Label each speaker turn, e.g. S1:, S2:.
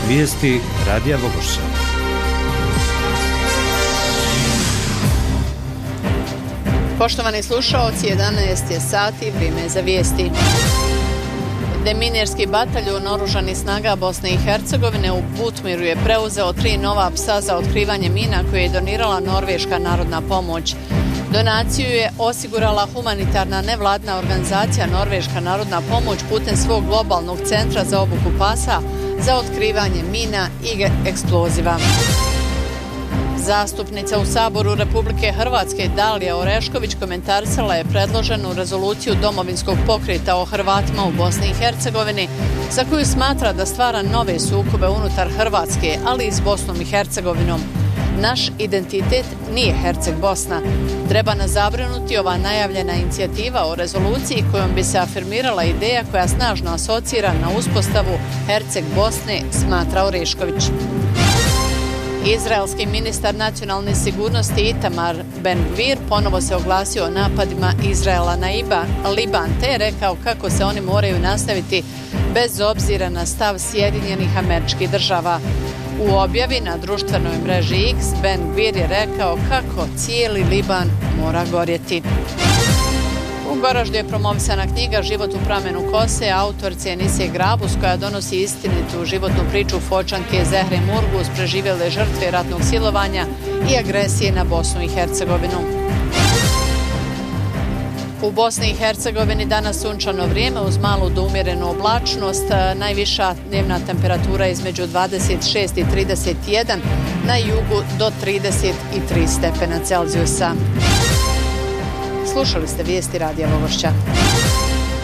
S1: Vijesti Radija Vogošća.
S2: Poštovani slušaoci, 11 je sati, vrijeme za vijesti. Deminirski bataljon oružanih snaga Bosne i Hercegovine u Butmiru je preuzeo 3 nova psa za otkrivanje mina koje je donirala Norveška narodna pomoć. Donaciju je osigurala humanitarna nevladna organizacija Norveška narodna pomoć putem svog globalnog centra za obuku pasa za otkrivanje mina i eksploziva. Zastupnica u Saboru Republike Hrvatske Dalija Orešković komentarisala je predloženu rezoluciju Domovinskog pokreta o Hrvatima u Bosni i Hercegovini, za koju smatra da stvara nove sukobe unutar Hrvatske, ali i s Bosnom i Hercegovinom. Naš identitet nije Herceg Bosna. Treba nas zabrinuti ova najavljena inicijativa o rezoluciji kojom bi se afirmirala ideja koja snažno asocira na uspostavu Herceg Bosne, smatra Orešković. Izraelski ministar nacionalne sigurnosti Itamar Ben-Gvir ponovo se oglasio o napadima Izraela na Liban, te je rekao kako se oni moraju nastaviti bez obzira na stav Sjedinjenih Američkih Država. U objavi na društvenoj mreži X, Ben-Gvir je rekao kako cijeli Liban mora gorjeti. U Goraždu je promovisana knjiga Život u pramenu kose autorice Enisije Grabus, koja donosi istinitu životnu priču Fočanke Zehre Murgus, preživjele žrtve ratnog silovanja i agresije na Bosnu i Hercegovinu. U Bosni i Hercegovini danas sunčano vrijeme uz malu do umjerenu oblačnost, najviša dnevna temperatura između 26 i 31, na jugu do 33 stepena Celzijusa. Slušali ste vijesti Radija Vogošća.